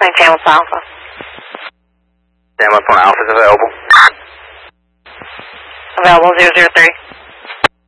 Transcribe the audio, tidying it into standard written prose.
Maintain with Alpha. Stand by for Alpha is available. Available 003.